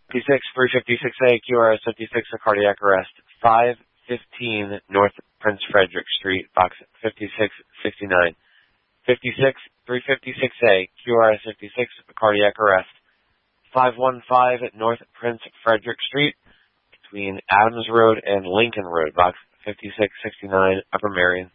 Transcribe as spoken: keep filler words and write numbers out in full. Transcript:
fifty-six, three fifty-six A, Q R S fifty-six, a cardiac arrest. five fifteen North Prince Frederick Street, box fifty-six sixty-nine. fifty-six, three fifty-six A, Q R S fifty-six, a cardiac arrest. five fifteen North Prince Frederick Street, between Adams Road and Lincoln Road, box fifty-six sixty-nine, Upper Marion.